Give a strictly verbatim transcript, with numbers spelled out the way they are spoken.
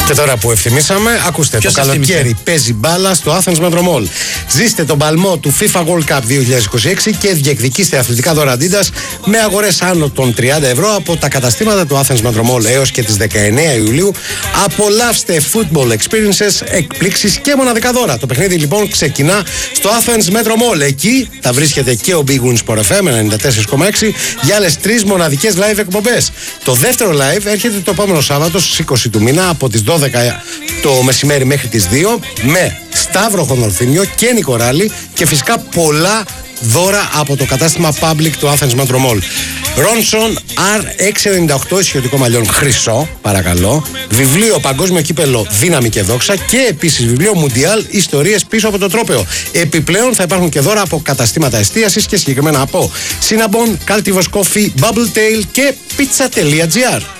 Και τώρα που ευθυμίσαμε, ακούστε, ποιος το καλοκαίρι ευθύμισε? Παίζει μπάλα στο Athens Metro Mall. Ζήστε τον παλμό του FIFA World Cup δύο χιλιάδες είκοσι έξι και διεκδικήστε αθλητικά δώρα Adidas με αγορές άνω των τριάντα ευρώ από τα καταστήματα του Athens Metro Mall έως και τις δεκαεννέα Ιουλίου. Απολαύστε football experiences, εκπλήξεις και μοναδικά δώρα. Το παιχνίδι λοιπόν ξεκινά στο Athens Metro Mall. Εκεί θα βρίσκεται και ο Big Win Sport εφ εμ ενενήντα τέσσερα κόμμα έξι για άλλες τρεις μοναδικές live εκπομπές. Το δεύτερο live έρχεται το επόμενο Σάββατο στις είκοσι του μήνα από τις δώδεκα το μεσημέρι μέχρι τις δύο με Σταύρο Χονορθήμιο και Νικοράλη και φυσικά πολλά δώρα από το κατάστημα Public του Athens Metro Mall. Ronson αρ εξακόσια ενενήντα οκτώ ισιωτικό μαλλιόν χρυσό, παρακαλώ. Βιβλίο Παγκόσμιο Κύπελο Δύναμη και Δόξα και επίσης βιβλίο Μουντιάλ Ιστορίες πίσω από το τρόπαιο. Επιπλέον θα υπάρχουν και δώρα από καταστήματα εστίασης και συγκεκριμένα από Cinnabon, Cultivos Coffee, Bubble Tail και pizza.gr.